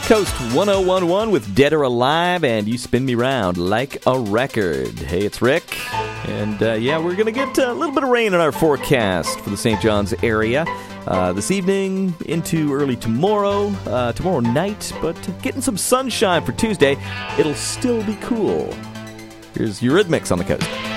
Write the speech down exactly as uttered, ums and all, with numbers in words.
Coast one oh one one with Dead or Alive, and You Spin Me Round Like a Record. Hey, it's Rick, and uh, yeah, we're going to get a little bit of rain in our forecast for the Saint John's area uh, this evening into early tomorrow, uh, tomorrow night, but getting some sunshine for Tuesday. It'll still be cool. Here's Eurythmics on the Coast.